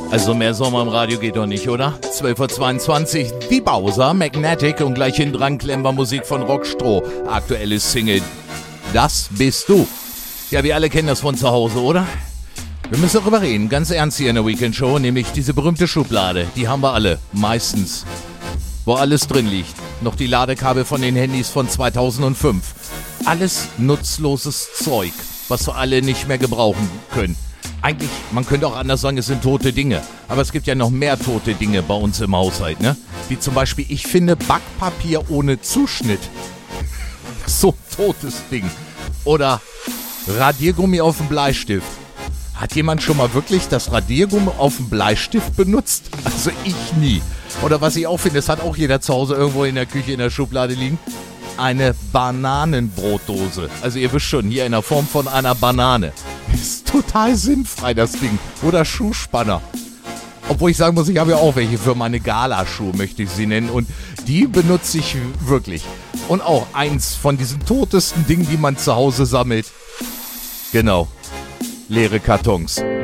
Also mehr Sommer im Radio geht doch nicht, oder? 12.22 Uhr, die Bowser, Magnetic und gleich hinten dran klemmen wir Musik von Rockstroh. Aktuelles Single, das bist du. Ja, wir alle kennen das von zu Hause, oder? Wir müssen darüber reden, ganz ernst hier in der Weekend Show, nämlich diese berühmte Schublade, die haben wir alle, meistens. Wo alles drin liegt. Noch die Ladekabel von den Handys von 2005. Alles nutzloses Zeug, was wir alle nicht mehr gebrauchen können. Eigentlich, man könnte auch anders sagen, es sind tote Dinge. Aber es gibt ja noch mehr tote Dinge bei uns im Haushalt, ne? Wie zum Beispiel, ich finde Backpapier ohne Zuschnitt. So ein totes Ding. Oder Radiergummi auf dem Bleistift. Hat jemand schon mal wirklich das Radiergummi auf dem Bleistift benutzt? Also ich nie. Oder was ich auch finde, das hat auch jeder zu Hause irgendwo in der Küche in der Schublade liegen. Eine Bananenbrotdose. Also ihr wisst schon, hier in der Form von einer Banane. Ist total sinnfrei, das Ding. Oder Schuhspanner. Obwohl ich sagen muss, ich habe ja auch welche für meine Galaschuhe, möchte ich sie nennen. Und die benutze ich wirklich. Und auch eins von diesen totesten Dingen, die man zu Hause sammelt. Genau. Leere Kartons.